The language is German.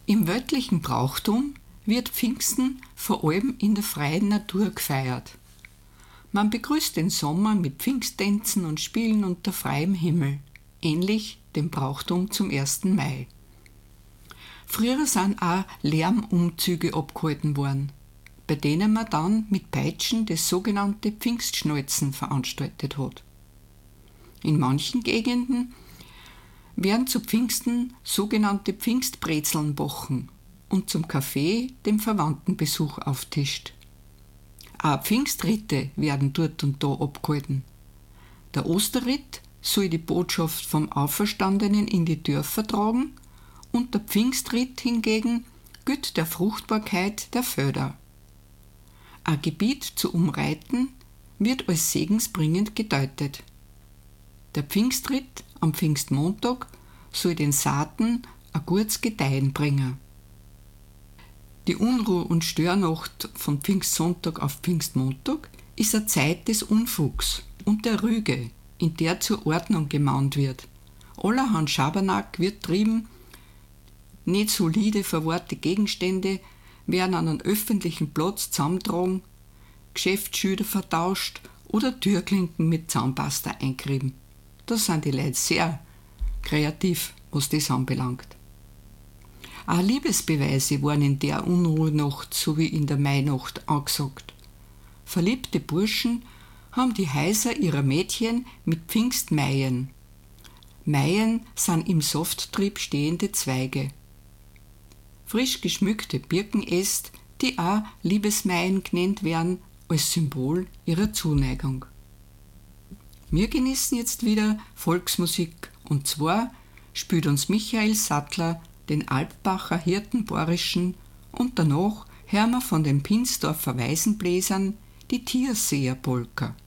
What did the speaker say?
Im weltlichen Brauchtum wird Pfingsten vor allem in der freien Natur gefeiert. Man begrüßt den Sommer mit Pfingsttänzen und Spielen unter freiem Himmel, ähnlich dem Brauchtum zum 1. Mai. Früher sind auch Lärmumzüge abgehalten worden, bei denen man dann mit Peitschen das sogenannte Pfingstschnalzen veranstaltet hat. In manchen Gegenden werden zu Pfingsten sogenannte Pfingstbrezeln backen und zum Kaffee dem Verwandtenbesuch auftischt. Auch Pfingstritte werden dort und da abgehalten. Der Osterritt soll die Botschaft vom Auferstandenen in die Dörfer tragen und der Pfingstritt hingegen gilt der Fruchtbarkeit der Felder. Ein Gebiet zu umreiten wird als segensbringend gedeutet. Der Pfingstritt am Pfingstmontag soll den Saaten ein gutes Gedeihen bringen. Die Unruhe- und Störnacht von Pfingstsonntag auf Pfingstmontag ist eine Zeit des Unfugs und der Rüge, in der zur Ordnung gemahnt wird. Allerhand Schabernack wird trieben, nicht solide verwahrte Gegenstände werden an einem öffentlichen Platz zusammengetragen, Geschäftsschilder vertauscht oder Türklinken mit Zahnpasta eingerieben. Da sind die Leute sehr kreativ, was das anbelangt. Auch Liebesbeweise waren in der Unruhenacht sowie in der Mainacht angesagt. Verliebte Burschen haben die Häuser ihrer Mädchen mit Pfingstmeien. Meien sind im Safttrieb stehende Zweige. Frisch geschmückte Birkenäste, die auch Liebesmeien genannt werden, als Symbol ihrer Zuneigung. Wir genießen jetzt wieder Volksmusik, und zwar spielt uns Michael Sattler den Alpbacher Hirtenborischen und danach hören wir von den Pinsdorfer Waisenbläsern die Tierseher-Polka.